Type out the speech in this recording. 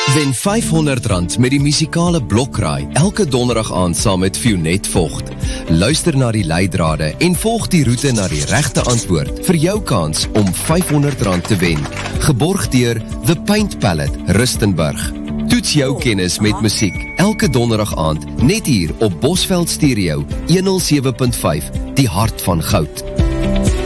Wen R500 met die musikale blokraai elke donderdag aand saam met Fionet Vogt. Luister na die leidrade en volg die roete na die regte antwoord vir jou kans om R500 te wen. Geborg deur The Paint Palette, Rustenburg. Toets jou kennis met musiek elke donderdag aand net hier op Bosveld Stereo 107.5, die hart van goud.